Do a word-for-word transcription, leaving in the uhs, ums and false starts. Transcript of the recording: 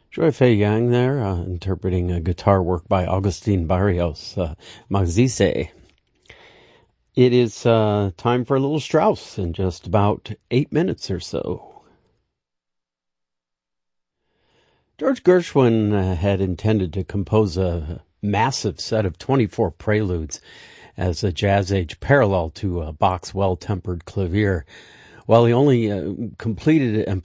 Joy Fei Yang there, uh, interpreting a guitar work by Agustin Barrios, uh, Magzice. It is uh, time for a little Strauss in just about eight minutes or so. George Gershwin uh, had intended to compose a massive set of twenty-four preludes as a jazz age parallel to uh, Bach's Well-Tempered Clavier. While he only uh, completed and